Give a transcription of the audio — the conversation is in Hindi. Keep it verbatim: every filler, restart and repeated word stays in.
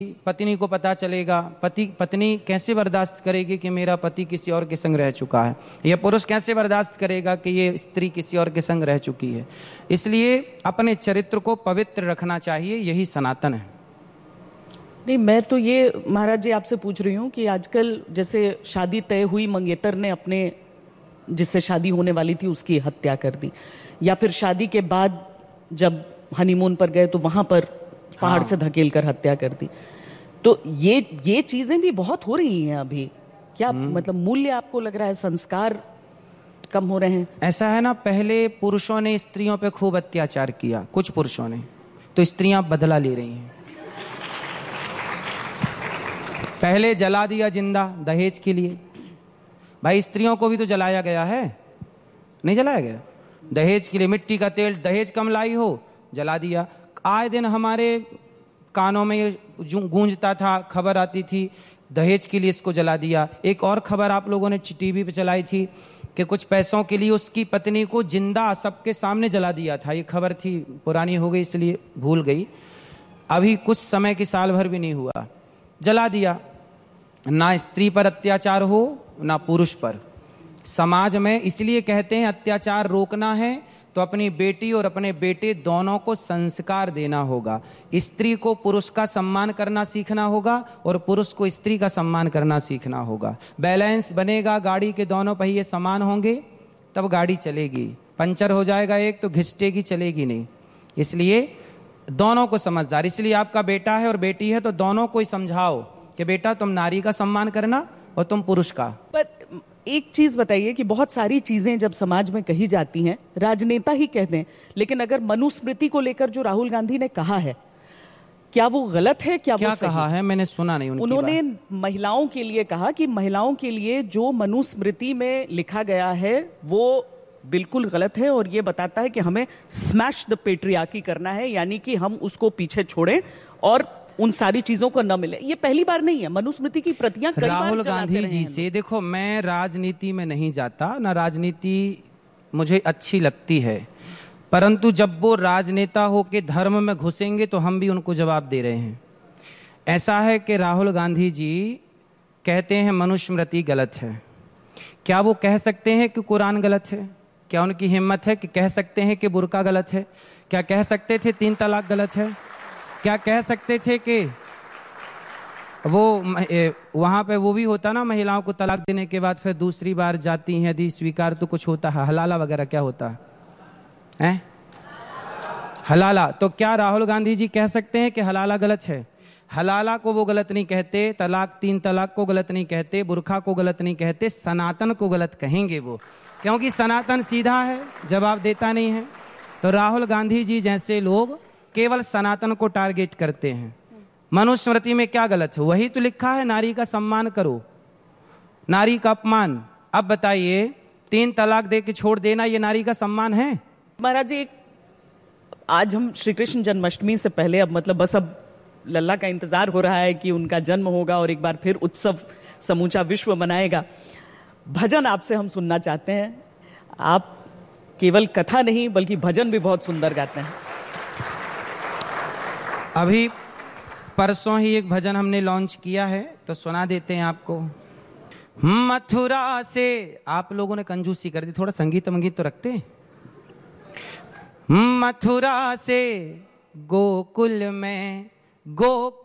पत्नी को पता चलेगा, पति पत्नी कैसे बर्दाश्त करेगी कि मेरा पति किसी और के संग रह चुका है, या पुरुष कैसे बर्दाश्त करेगा कि ये स्त्री किसी और के संग रह चुकी है। इसलिए अपने चरित्र को पवित्र रखना चाहिए, यही सनातन है। नहीं, मैं तो ये महाराज जी आपसे पूछ रही हूँ कि आजकल जैसे शादी तय हुई, मंगेतर ने अपने जिससे शादी होने वाली थी उसकी हत्या कर दी, या फिर शादी के बाद जब हनीमून पर गए तो वहां पर पहाड़ हाँ। से धकेल कर हत्या कर दी। तो ये ये चीजें भी बहुत हो रही हैं अभी। क्या मतलब मूल्य आपको लग रहा है संस्कार कम हो रहे हैं? ऐसा है ना, पहले पुरुषों ने स्त्रियों पे खूब अत्याचार किया, कुछ पुरुषों ने, तो स्त्रियां बदला ले रही हैं। पहले जला दिया जिंदा दहेज के लिए, भाई स्त्रियों को भी तो जलाया गया है, नहीं जलाया गया? दहेज के लिए मिट्टी का तेल, दहेज कम लाई हो, जला दिया। आए दिन हमारे कानों में ये गूंजता था, खबर आती थी, दहेज के लिए इसको जला दिया। एक और खबर आप लोगों ने टीवी पे चलाई थी कि कुछ पैसों के लिए उसकी पत्नी को जिंदा सबके सामने जला दिया था। ये खबर थी, पुरानी हो गई इसलिए भूल गई, अभी कुछ समय की साल भर भी नहीं हुआ, जला दिया। ना स्त्री पर अत्याचार हो ना पुरुष पर। समाज में इसलिए कहते हैं अत्याचार रोकना है तो अपनी बेटी और अपने बेटे दोनों को संस्कार देना होगा। स्त्री को पुरुष का सम्मान करना सीखना होगा और पुरुष को स्त्री का सम्मान करना सीखना होगा। बैलेंस बनेगा, गाड़ी के दोनों पहिए समान होंगे तब गाड़ी चलेगी। पंचर हो जाएगा एक तो घिसटेगी, चलेगी नहीं। इसलिए दोनों को समझदार, इसलिए आपका बेटा है और बेटी है तो दोनों को ही समझाओ कि बेटा तुम नारी का सम्मान करना और तुम पुरुष का। पर एक चीज बताइए कि बहुत सारी चीजें जब समाज में कही जाती हैं, राजनेता ही कहते हैं, लेकिन अगर मनुस्मृति को लेकर जो राहुल गांधी ने कहा है, क्या वो गलत है? क्या, क्या वो सही कहा है? मैंने सुना नहीं उनकी उन्होंने बात। महिलाओं के लिए कहा कि महिलाओं के लिए जो मनुस्मृति में लिखा गया है वो बिल्कुल गलत है और ये बताता है कि हमें स्मैश द पेट्रियार्की करना है, यानी कि हम उसको पीछे छोड़ें और उन सारी चीजों को न मिले। ये पहली बार नहीं है, मनुस्मृति की प्रतियां कई बार राहुल गांधी जी से देखो, मैं राजनीति में नहीं जाता, ना राजनीति मुझे अच्छी लगती है, परंतु जब वो राजनेता हो के धर्म में घुसेंगे तो हम भी उनको जवाब दे रहे हैं। ऐसा है कि राहुल गांधी जी कहते हैं मनुस्मृति गलत है। क्या वो कह सकते हैं कि कुरान गलत है? क्या उनकी हिम्मत है कि कह सकते हैं कि बुर्का गलत है? क्या कह सकते थे तीन तलाक गलत है? क्या कह सकते थे कि वो वहां पे वो भी होता ना, महिलाओं को तलाक देने के बाद फिर दूसरी बार जाती हैं यदि स्वीकार तो कुछ होता है, हलाला वगैरह, क्या होता है हैं? हलाला। तो क्या राहुल गांधी जी कह सकते हैं कि हलाला गलत है? हलाला को वो गलत नहीं कहते, तलाक तीन तलाक को गलत नहीं कहते, बुर्खा को गलत नहीं कहते, सनातन को गलत कहेंगे वो, क्योंकि सनातन सीधा है, जवाब देता नहीं है। तो राहुल गांधी जी जैसे लोग केवल सनातन को टारगेट करते हैं। मनुस्मृति में क्या गलत है? वही तो लिखा है, नारी का सम्मान करो, नारी का अपमान। अब बताइए, तीन तलाक दे के छोड़ देना ये नारी का सम्मान है? महाराज जी, आज हम श्री कृष्ण जन्माष्टमी से पहले अब मतलब बस अब लल्ला का इंतजार हो रहा है कि उनका जन्म होगा और एक बार फिर उत्सव समूचा विश्व मनाएगा। भजन आपसे हम सुनना चाहते हैं। आप केवल कथा नहीं बल्कि भजन भी बहुत सुंदर गाते हैं। अभी परसों ही एक भजन हमने लॉन्च किया है तो सुना देते हैं आपको। मथुरा से, आप लोगों ने कंजूसी कर दी, थोड़ा संगीत मंगीत तो रखते। मथुरा से गोकुल में गो